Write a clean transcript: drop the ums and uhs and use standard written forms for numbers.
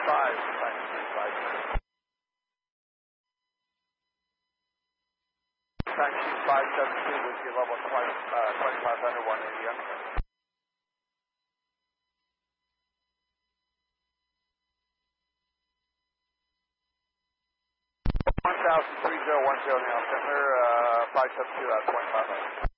Taxi 572 with your level 2500, 180 on. 103010 now, center 572 at 2500.